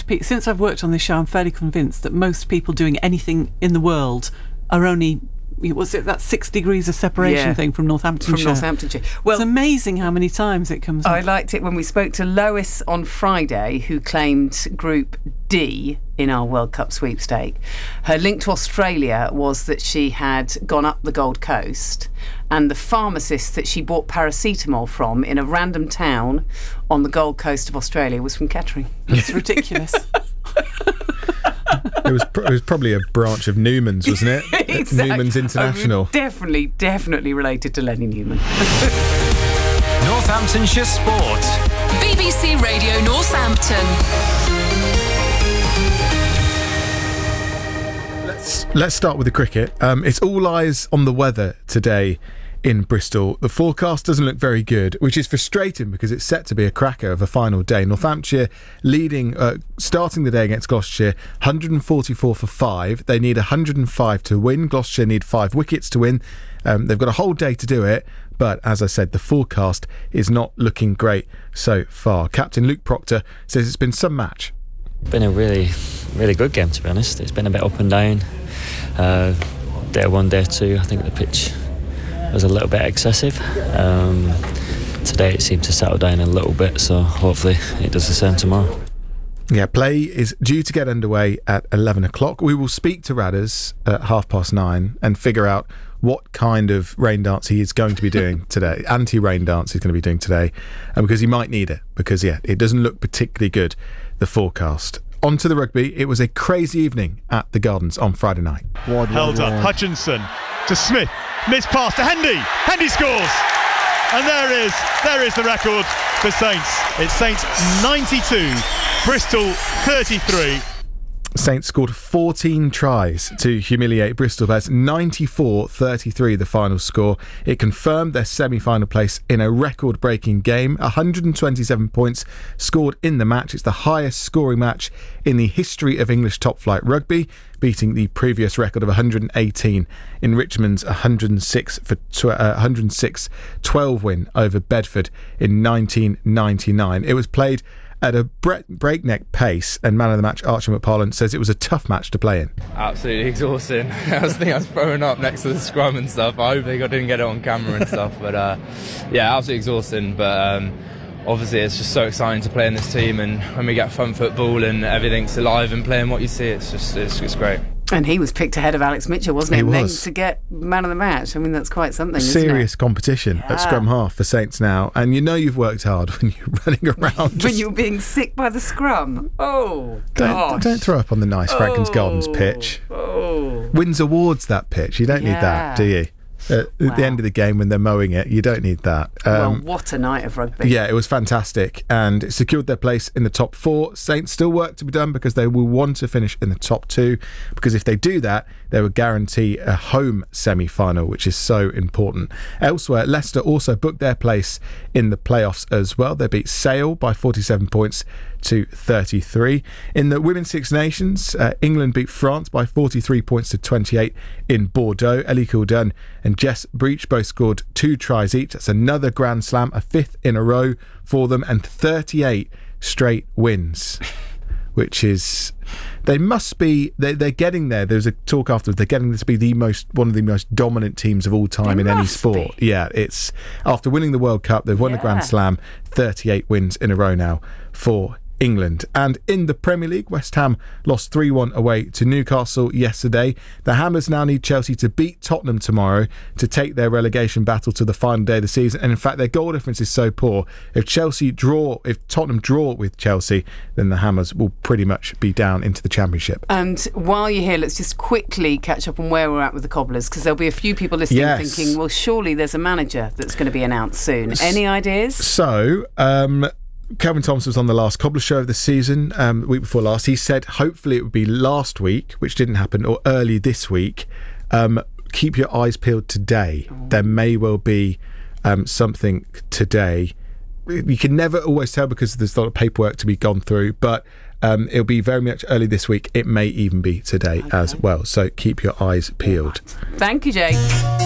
since I've worked on this show, I'm fairly convinced that most people doing anything in the world are only, was it that 6 degrees of separation thing from Northamptonshire? From Northamptonshire. Well, it's amazing how many times it comes up. I liked it when we spoke to Lois on Friday, who claimed Group D in our World Cup sweepstake. Her link to Australia was that she had gone up the Gold Coast, and the pharmacist that she bought paracetamol from in a random town on the Gold Coast of Australia was from Kettering. It's ridiculous. It was probably a branch of Newman's, wasn't it? Exactly. Newman's International. Definitely related to Lenny Newman. Northamptonshire Sport. BBC Radio Northampton. Let's start with the cricket. It's all eyes on the weather today in Bristol. The forecast doesn't look very good, which is frustrating because it's set to be a cracker of a final day. Northamptonshire leading, starting the day against Gloucestershire, 144 for 5. They need 105 to win. Gloucestershire need 5 wickets to win. They've got a whole day to do it, but as I said, the forecast is not looking great so far. Captain Luke Proctor says it's been some match. Been a really, really good game, to be honest. It's been a bit up and down. Day 1, day 2, I think the pitch was a little bit excessive. Today it seemed to settle down a little bit, so hopefully it does the same tomorrow. Yeah, play is due to get underway at 11 o'clock. We will speak to Radders at 9:30 and figure out what kind of rain dance he is going to be doing today. Anti-rain dance he's going to be doing today, because he might need it, because it doesn't look particularly good, the forecast. On to the rugby. It was a crazy evening at the Gardens on Friday night. Held up, Hutchinson to Smith, missed pass to Hendy. Hendy scores, and there is the record for Saints. It's Saints 92, Bristol 33. Saints scored 14 tries to humiliate Bristol Bears. 94-33 the final score. It confirmed their semi-final place in a record-breaking game. 127 points scored in the match. It's the highest scoring match in the history of English top-flight rugby, beating the previous record of 118 in Richmond's 106-12 win over Bedford in 1999. It was played at a breakneck pace, and man of the match Archie McParland says it was a tough match to play in. Absolutely exhausting. I was throwing up next to the scrum and stuff. I hope I didn't get it on camera and stuff, but absolutely exhausting. But obviously it's just so exciting to play in this team, and when we get fun football and everything's alive and playing what you see, it's great. And he was picked ahead of Alex Mitchell, wasn't he? He was. To get man of the match. I mean, that's quite something, isn't Serious it? competition at scrum half for Saints now, and you know you've worked hard when you're running around. When you're being sick by the scrum. Oh, gosh. Don't throw up on the nice Franklin's Gardens pitch. Wins awards, that pitch. You don't need that, do you? At the end of the game when they're mowing it, you don't need that. Well, what a night of rugby. Yeah, it was fantastic, and it secured their place in the top 4. Saints still work to be done, because they will want to finish in the top 2, because if they do that, they will guarantee a home semi-final, which is so important. Elsewhere, Leicester also booked their place in the playoffs as well. They beat Sale by 47 points to 33. In the Women's Six Nations, England beat France by 43 points to 28 in Bordeaux. Ellie Coulden and Jess Breach both scored 2 tries each. That's another Grand Slam, a 5th in a row for them, and 38 straight wins, which is... They must be... They're getting there. There's a talk afterwards. They're getting to be one of the most dominant teams of all time in any sport. Yeah, it's... After winning the World Cup, they've won the Grand Slam, 38 wins in a row now for England. And in the Premier League, West Ham lost 3-1 away to Newcastle yesterday. The Hammers now need Chelsea to beat Tottenham tomorrow to take their relegation battle to the final day of the season. And in fact, their goal difference is so poor. If Tottenham draw with Chelsea, then the Hammers will pretty much be down into the Championship. And while you're here, let's just quickly catch up on where we're at with the Cobblers, because there'll be a few people listening thinking, well, surely there's a manager that's going to be announced soon. Any ideas? So, Kelvin Thomas was on the last Cobbler show of the season, the week before last. He said hopefully it would be last week, which didn't happen, or early this week. Keep your eyes peeled today. There may well be something today. You can never always tell because there's a lot of paperwork to be gone through, but it'll be very much early this week. It may even be today as well. So keep your eyes peeled. Thank you, Jake.